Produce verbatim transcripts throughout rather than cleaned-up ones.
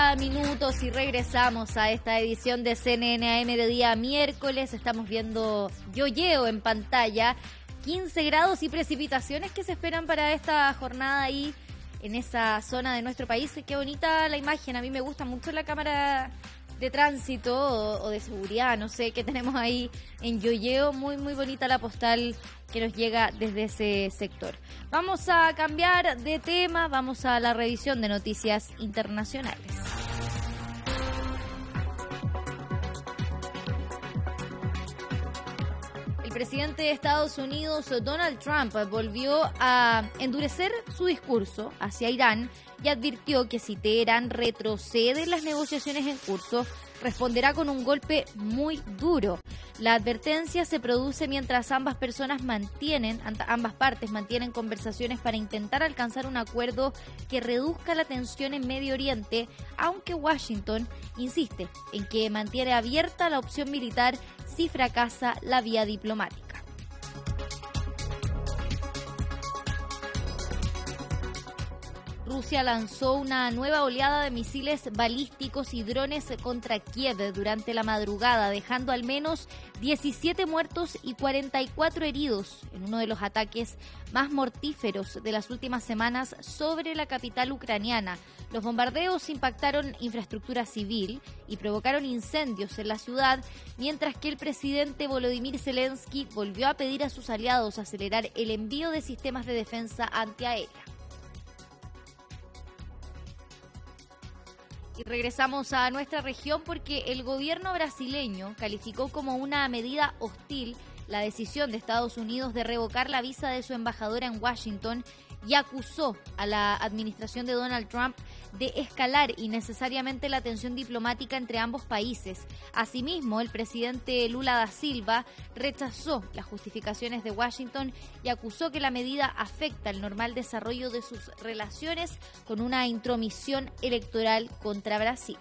treinta minutos y regresamos a esta edición de C N N A M de día miércoles. Estamos viendo Yoyeo en pantalla, quince grados y precipitaciones que se esperan para esta jornada ahí en esa zona de nuestro país. Qué bonita la imagen, a mí me gusta mucho la cámara de tránsito o, o de seguridad, no sé, qué tenemos ahí en Yoyeo. Muy, muy bonita la postal que nos llega desde ese sector. Vamos a cambiar de tema, vamos a la revisión de noticias internacionales. El presidente de Estados Unidos, Donald Trump, volvió a endurecer su discurso hacia Irán y advirtió que si Teherán retrocede en las negociaciones en curso, responderá con un golpe muy duro. La advertencia se produce mientras ambas personas mantienen, ambas partes mantienen conversaciones para intentar alcanzar un acuerdo que reduzca la tensión en Medio Oriente, aunque Washington insiste en que mantiene abierta la opción militar si fracasa la vía diplomática. Rusia lanzó una nueva oleada de misiles balísticos y drones contra Kiev durante la madrugada, dejando al menos diecisiete muertos y cuarenta y cuatro heridos en uno de los ataques más mortíferos de las últimas semanas sobre la capital ucraniana. Los bombardeos impactaron infraestructura civil y provocaron incendios en la ciudad, mientras que el presidente Volodymyr Zelensky volvió a pedir a sus aliados acelerar el envío de sistemas de defensa antiaérea. Y regresamos a nuestra región porque el gobierno brasileño calificó como una medida hostil la decisión de Estados Unidos de revocar la visa de su embajadora en Washington y acusó a la administración de Donald Trump de escalar innecesariamente la tensión diplomática entre ambos países. Asimismo, el presidente Lula da Silva rechazó las justificaciones de Washington y acusó que la medida afecta el normal desarrollo de sus relaciones con una intromisión electoral contra Brasil.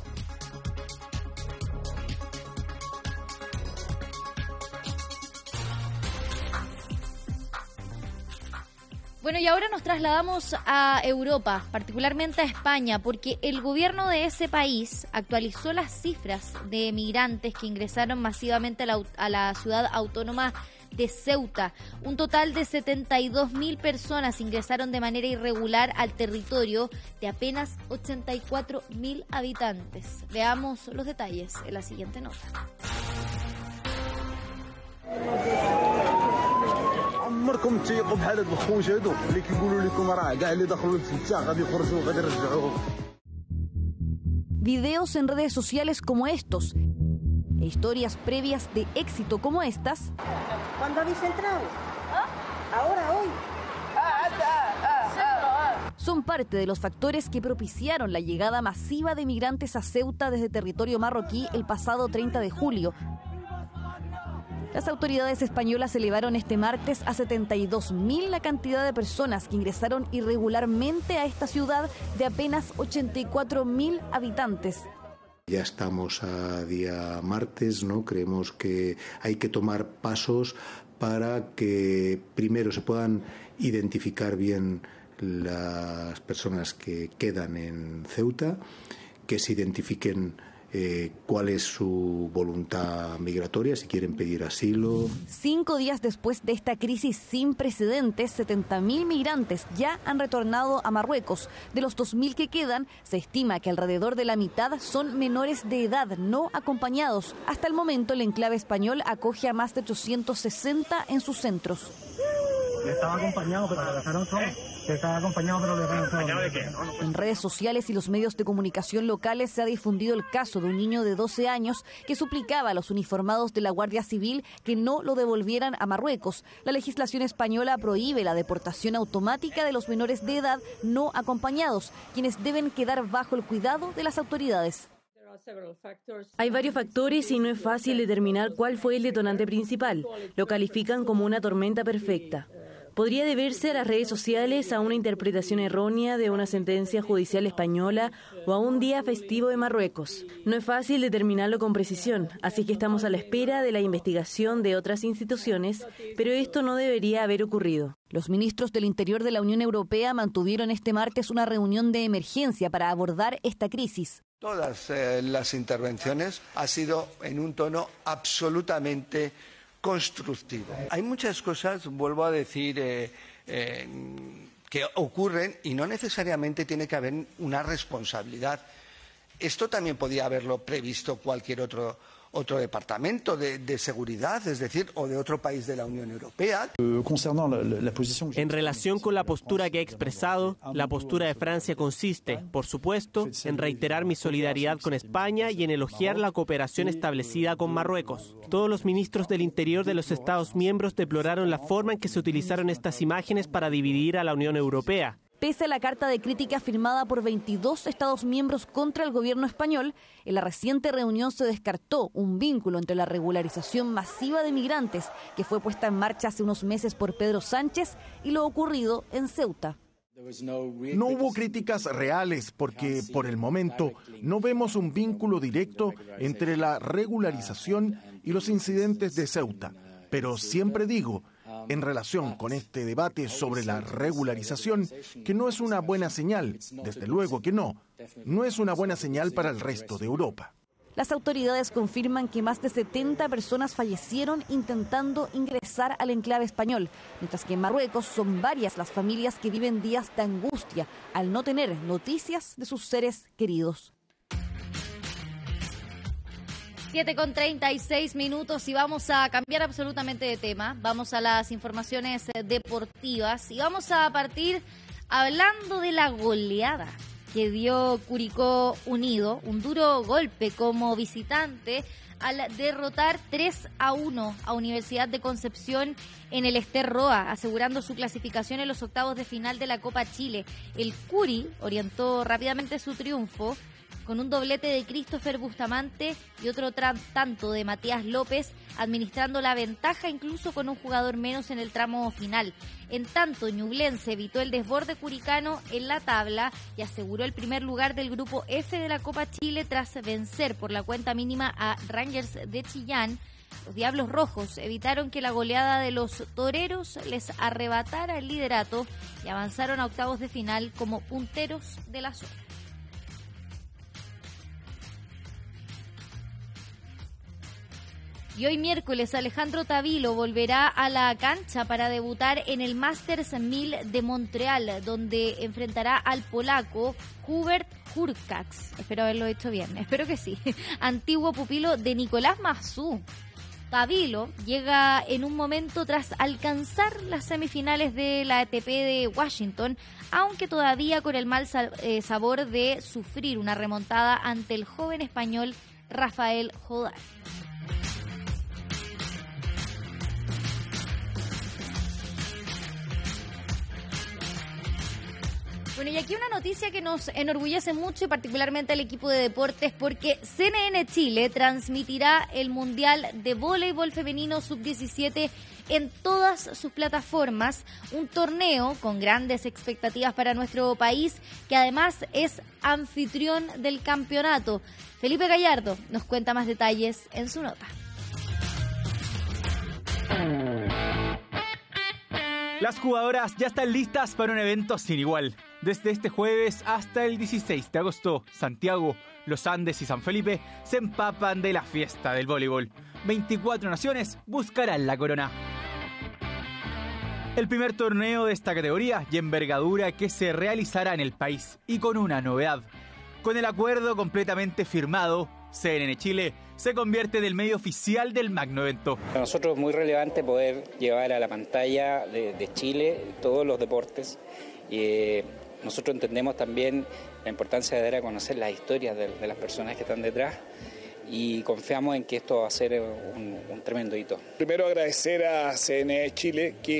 Bueno, y ahora nos trasladamos a Europa, particularmente a España, porque el gobierno de ese país actualizó las cifras de migrantes que ingresaron masivamente a la, a la ciudad autónoma de Ceuta. Un total de setenta y dos mil personas ingresaron de manera irregular al territorio de apenas ochenta y cuatro mil habitantes. Veamos los detalles en la siguiente nota. عمركم تيقوا بحال هاد الخوت هادو اللي كيقولوا لكم راه كاع اللي دخلوا لسلسة غادي يخرجوا وغادي يرجعوهم. Videos en redes sociales como estos, e historias previas de éxito como estas. ¿Cuándo habéis entrado? Ahora, hoy. Son parte de los factores que propiciaron la llegada masiva de migrantes a Ceuta desde territorio marroquí el pasado treinta de julio. Las autoridades españolas elevaron este martes a setenta y dos mil la cantidad de personas que ingresaron irregularmente a esta ciudad de apenas ochenta y cuatro mil habitantes. Ya estamos a día martes, ¿no? Creemos que hay que tomar pasos para que primero se puedan identificar bien las personas que quedan en Ceuta, que se identifiquen Eh, cuál es su voluntad migratoria, si quieren pedir asilo. Cinco días después de esta crisis sin precedentes, setenta mil migrantes ya han retornado a Marruecos. De los dos mil que quedan, se estima que alrededor de la mitad son menores de edad no acompañados. Hasta el momento, el enclave español acoge a más de ochocientos sesenta en sus centros. Estaba acompañado, pero lo dejaron solo. Estaba acompañado, pero lo dejaron solo. En redes sociales y los medios de comunicación locales se ha difundido el caso de un niño de doce años que suplicaba a los uniformados de la Guardia Civil que no lo devolvieran a Marruecos. La legislación española prohíbe la deportación automática de los menores de edad no acompañados, quienes deben quedar bajo el cuidado de las autoridades. Hay varios factores y no es fácil determinar cuál fue el detonante principal. Lo califican como una tormenta perfecta. Podría deberse a las redes sociales, a una interpretación errónea de una sentencia judicial española o a un día festivo de Marruecos. No es fácil determinarlo con precisión, así que estamos a la espera de la investigación de otras instituciones, pero esto no debería haber ocurrido. Los ministros del Interior de la Unión Europea mantuvieron este martes una reunión de emergencia para abordar esta crisis. Todas eh, las intervenciones han sido en un tono absolutamente constructivo. Hay muchas cosas, vuelvo a decir, eh, eh, que ocurren y no necesariamente tiene que haber una responsabilidad. Esto también podía haberlo previsto cualquier otro otro departamento de, de seguridad, es decir, o de otro país de la Unión Europea. En relación con la postura que he expresado, la postura de Francia consiste, por supuesto, en reiterar mi solidaridad con España y en elogiar la cooperación establecida con Marruecos. Todos los ministros del Interior de los Estados miembros deploraron la forma en que se utilizaron estas imágenes para dividir a la Unión Europea. Pese a la carta de crítica firmada por veintidós Estados miembros contra el gobierno español, en la reciente reunión se descartó un vínculo entre la regularización masiva de migrantes que fue puesta en marcha hace unos meses por Pedro Sánchez y lo ocurrido en Ceuta. No hubo críticas reales porque, por el momento, no vemos un vínculo directo entre la regularización y los incidentes de Ceuta. Pero siempre digo, en relación con este debate sobre la regularización, que no es una buena señal, desde luego que no, no es una buena señal para el resto de Europa. Las autoridades confirman que más de setenta personas fallecieron intentando ingresar al enclave español, mientras que en Marruecos son varias las familias que viven días de angustia al no tener noticias de sus seres queridos. siete con treinta y seis minutos y vamos a cambiar absolutamente de tema. Vamos a las informaciones deportivas y vamos a partir hablando de la goleada que dio Curicó Unido, un duro golpe como visitante al derrotar tres a uno a Universidad de Concepción en el Ester Roa, asegurando su clasificación en los octavos de final de la Copa Chile. El Curi orientó rápidamente su triunfo con un doblete de Christopher Bustamante y otro tra- tanto de Matías López, administrando la ventaja incluso con un jugador menos en el tramo final. En tanto, Ñublense evitó el desborde curicano en la tabla y aseguró el primer lugar del grupo F de la Copa Chile tras vencer por la cuenta mínima a Rangers de Chillán. Los Diablos Rojos evitaron que la goleada de los Toreros les arrebatara el liderato y avanzaron a octavos de final como punteros de la zona. Y hoy miércoles Alejandro Tavilo volverá a la cancha para debutar en el Masters mil de Montreal, donde enfrentará al polaco Hubert Hurkacz. Espero haberlo hecho bien, espero que sí. Antiguo pupilo de Nicolás Massú. Tavilo llega en un momento tras alcanzar las semifinales de la A T P de Washington, aunque todavía con el mal sabor de sufrir una remontada ante el joven español Rafael Jodar. Bueno, y aquí una noticia que nos enorgullece mucho y particularmente al equipo de deportes porque C N N Chile transmitirá el Mundial de Voleibol Femenino sub diecisiete en todas sus plataformas, un torneo con grandes expectativas para nuestro país que además es anfitrión del campeonato. Felipe Gallardo nos cuenta más detalles en su nota. Las jugadoras ya están listas para un evento sin igual. Desde este jueves hasta el dieciséis de agosto, Santiago, Los Andes y San Felipe se empapan de la fiesta del voleibol. veinticuatro naciones buscarán la corona. El primer torneo de esta categoría y envergadura que se realizará en el país y con una novedad. Con el acuerdo completamente firmado, C N N Chile se convierte en el medio oficial del magno evento. Para nosotros es muy relevante poder llevar a la pantalla de, de Chile todos los deportes. Y, eh, nosotros entendemos también la importancia de dar a conocer las historias de, de las personas que están detrás y confiamos en que esto va a ser un, un tremendo hito. Primero agradecer a C N N Chile que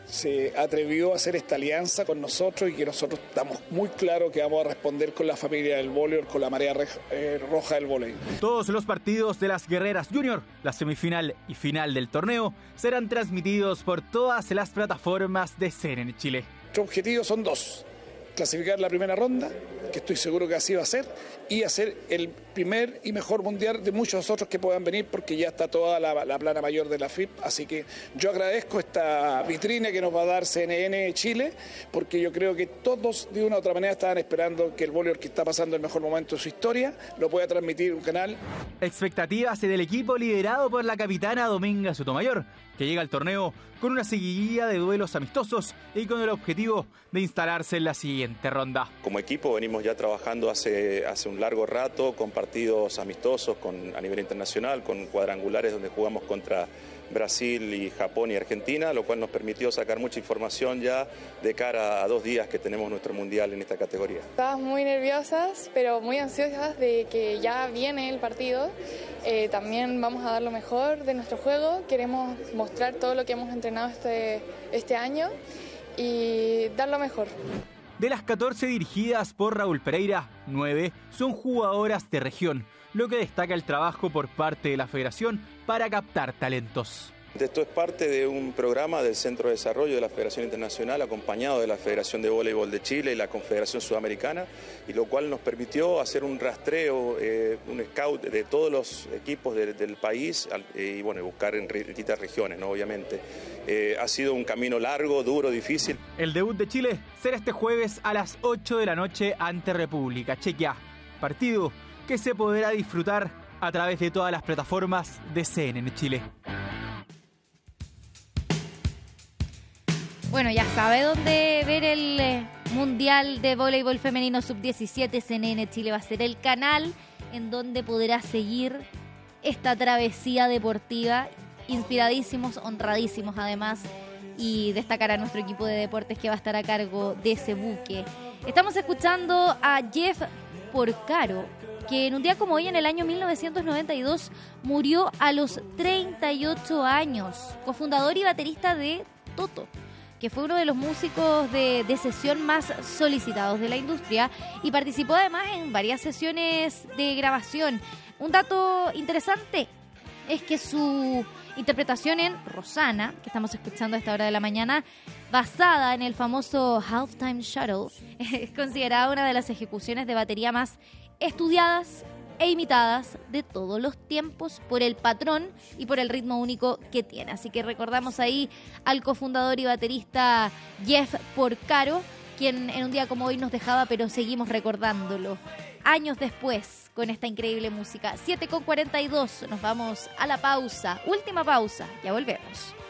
se atrevió a hacer esta alianza con nosotros y que nosotros estamos muy claros que vamos a responder con la familia del voleibol, con la marea eh, roja del voleibol. Todos los partidos de las Guerreras Junior, la semifinal y final del torneo, serán transmitidos por todas las plataformas de C N N Chile. Nuestros objetivos son dos: clasificar la primera ronda, que estoy seguro que así va a ser, y hacer el primer y mejor mundial de muchos otros que puedan venir, porque ya está toda la, la plana mayor de la F I P. Así que yo agradezco esta vitrina que nos va a dar C N N Chile, porque yo creo que todos de una u otra manera estaban esperando que el voleibol que está pasando el mejor momento de su historia lo pueda transmitir un canal. Expectativas del equipo liderado por la capitana Dominga Sotomayor, que llega al torneo con una seguidilla de duelos amistosos y con el objetivo de instalarse en la siguiente ronda. Como equipo venimos ya trabajando hace, hace un largo rato con partidos amistosos con, a nivel internacional, con cuadrangulares donde jugamos contra Brasil y Japón y Argentina, lo cual nos permitió sacar mucha información ya de cara a dos días que tenemos nuestro mundial en esta categoría. Estábamos muy nerviosas, pero muy ansiosas de que ya viene el partido. Eh, también vamos a dar lo mejor de nuestro juego, queremos mostrar todo lo que hemos entrenado este, este año y dar lo mejor. De las catorce dirigidas por Raúl Pereira, nueve son jugadoras de región, lo que destaca el trabajo por parte de la Federación para captar talentos. Esto es parte de un programa del Centro de Desarrollo de la Federación Internacional, acompañado de la Federación de Voleibol de Chile y la Confederación Sudamericana, y lo cual nos permitió hacer un rastreo, eh, un scout de todos los equipos de, del país eh, y bueno, buscar en distintas regiones, ¿no? Obviamente. Eh, ha sido un camino largo, duro, difícil. El debut de Chile será este jueves a las ocho de la noche ante República Chequia, partido que se podrá disfrutar a través de todas las plataformas de C N N Chile. Bueno, ya sabe dónde ver el eh, Mundial de Voleibol Femenino sub diecisiete. C N N Chile va a ser el canal en donde podrá seguir esta travesía deportiva. Inspiradísimos, honradísimos además, y destacar a nuestro equipo de deportes que va a estar a cargo de ese buque. Estamos escuchando a Jeff Porcaro, que en un día como hoy, en el año mil novecientos noventa y dos, murió a los treinta y ocho años, cofundador y baterista de Toto, que fue uno de los músicos de, de sesión más solicitados de la industria y participó además en varias sesiones de grabación. Un dato interesante es que su interpretación en Rosana, que estamos escuchando a esta hora de la mañana, basada en el famoso Halftime Shuttle, es considerada una de las ejecuciones de batería más estudiadas e imitadas de todos los tiempos por el patrón y por el ritmo único que tiene. Así que recordamos ahí al cofundador y baterista Jeff Porcaro, quien en un día como hoy nos dejaba, pero seguimos recordándolo años después con esta increíble música. siete con cuarenta y dos, nos vamos a la pausa, última pausa, ya volvemos.